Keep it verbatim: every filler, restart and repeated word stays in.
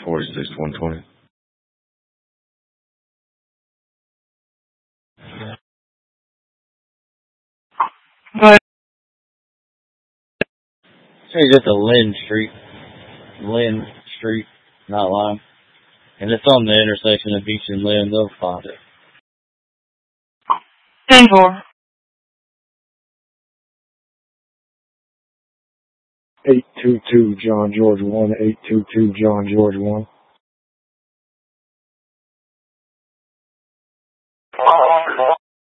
forty-six one twenty. But it's just a Lynn Street. Lynn Street, not Lime. And it's on the intersection of Beach and Lynn. They'll find it. ten four. eight two two John George one, eight two two John George one.